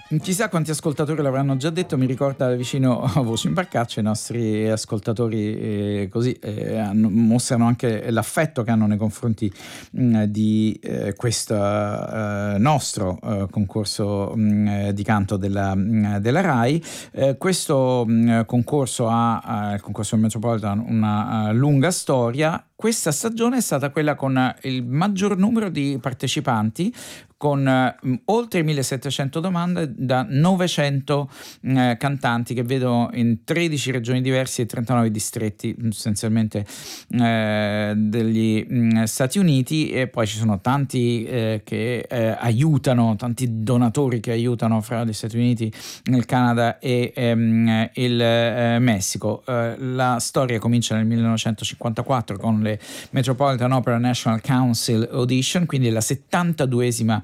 Chissà quanti ascoltatori l'avranno già detto, mi ricorda vicino a Voci in Barcaccia, i nostri ascoltatori mostrano anche l'affetto che hanno nei confronti di questo nostro concorso di canto della RAI. Questo concorso il concorso del Metropolitan, una lunga storia. Questa stagione è stata quella con il maggior numero di partecipanti, con oltre 1700 domande da 900 cantanti che vedo in 13 regioni diverse e 39 distretti essenzialmente degli Stati Uniti, e poi ci sono tanti che aiutano, tanti donatori che aiutano fra gli Stati Uniti, il Canada e il Messico. La storia comincia nel 1954 con le Metropolitan Opera National Council Audition, quindi la 72esima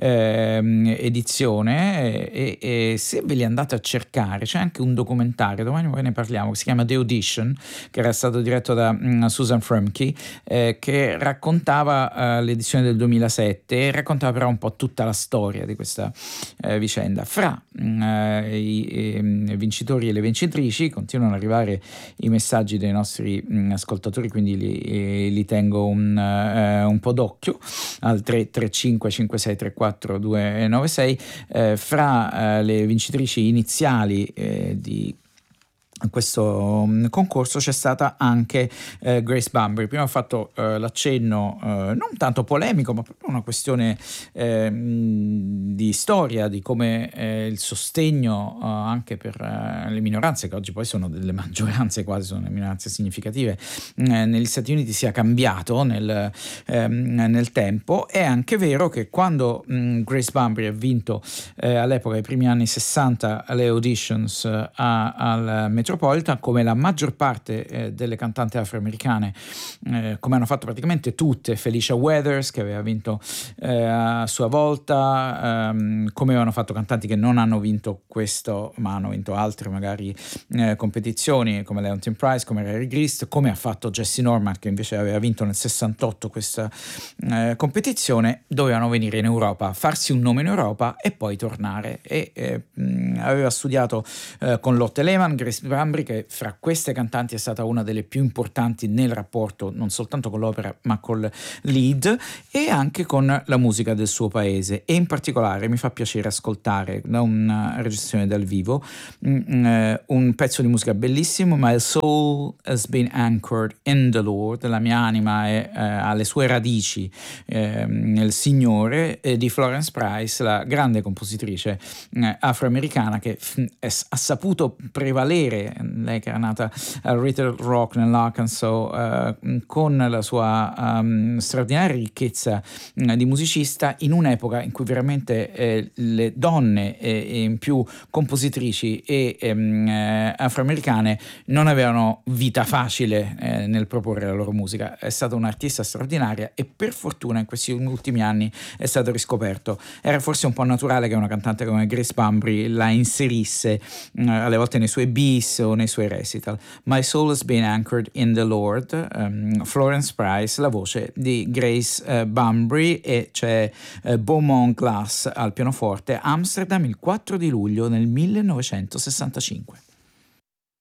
edizione, e se ve li andate a cercare c'è anche un documentario, domani poi ne parliamo, che si chiama The Audition, che era stato diretto da Susan Frumke, che raccontava l'edizione del 2007 e raccontava però un po' tutta la storia di questa vicenda. Fra i vincitori e le vincitrici continuano ad arrivare i messaggi dei nostri ascoltatori, quindi li tengo un po' d'occhio al 335 5634 296. Fra le vincitrici iniziali di questo concorso c'è stata anche Grace Bumbry. Prima ho fatto l'accenno non tanto polemico, ma proprio una questione di storia, di come il sostegno anche per le minoranze, che oggi poi sono delle maggioranze, quasi sono le minoranze significative, negli Stati Uniti sia cambiato nel tempo. È anche vero che quando Grace Bumbry ha vinto all'epoca, ai primi anni 60, alle auditions al Metropolitan, come la maggior parte delle cantanti afroamericane, come hanno fatto praticamente tutte, Felicia Weathers, che aveva vinto a sua volta, come avevano fatto cantanti che non hanno vinto questo ma hanno vinto altre magari competizioni, come Leontyne Price, come Larry Grist, come ha fatto Jessye Norman, che invece aveva vinto nel 68 questa competizione. Dovevano venire in Europa, farsi un nome in Europa e poi tornare, e aveva studiato con Lotte Lehmann, Grace Bumbry, che fra queste cantanti è stata una delle più importanti nel rapporto non soltanto con l'opera ma col lead e anche con la musica del suo paese. E in particolare mi fa piacere ascoltare da una registrazione dal vivo un pezzo di musica bellissimo, My Soul Has Been Anchored in the Lord, la mia anima ha le sue radici nel Signore, di Florence Price, la grande compositrice afroamericana che ha saputo prevalere, lei che era nata a Little Rock nell'Arkansas, con la sua straordinaria ricchezza di musicista, in un'epoca in cui veramente le donne in più compositrici e afroamericane non avevano vita facile nel proporre la loro musica. È stata un'artista straordinaria e per fortuna in questi ultimi anni è stato riscoperto. Era forse un po' naturale che una cantante come Grace Bumbry la inserisse alle volte nei suoi bis o nei suoi recital. My Soul Has Been Anchored in the Lord, Florence Price, la voce di Grace Bumbry, e c'è Beaumont Glass al pianoforte, Amsterdam, il 4 di luglio del 1965.